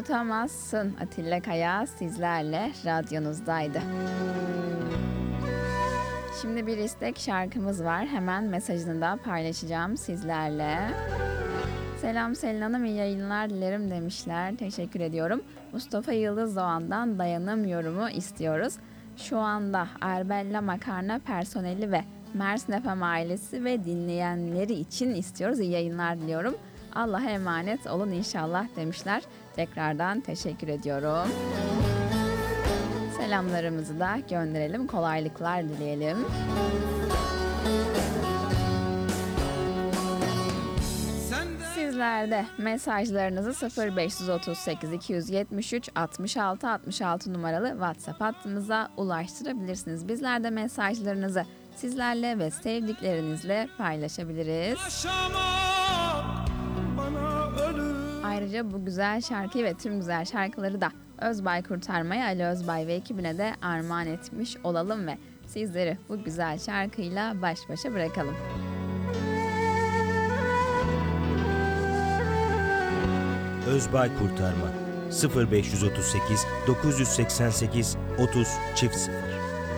unutamazsın. Atilla Kaya sizlerle radyonuzdaydı. Şimdi bir istek şarkımız var. Hemen mesajını da paylaşacağım sizlerle. Selam Selin Hanım, iyi yayınlar dilerim demişler. Teşekkür ediyorum. Mustafa Yıldız Doğan'dan Dayanamıyorum'u istiyoruz. Şu anda Erbella Makarna personeli ve Mersin FM ailesi ve dinleyenleri için istiyoruz. İyi yayınlar diliyorum. Allah'a emanet olun inşallah demişler. Tekrardan teşekkür ediyorum. Selamlarımızı da gönderelim. Kolaylıklar dileyelim. Sizler de mesajlarınızı 0538 273 66 66 numaralı WhatsApp hattımıza ulaştırabilirsiniz. Bizler de mesajlarınızı sizlerle ve sevdiklerinizle paylaşabiliriz. Ayrıca bu güzel şarkıyı ve tüm güzel şarkıları da Özbay Kurtarma'ya, Ali Özbay ve ekibine de armağan etmiş olalım ve sizleri bu güzel şarkıyla baş başa bırakalım. Özbay Kurtarma 0538 988 30 0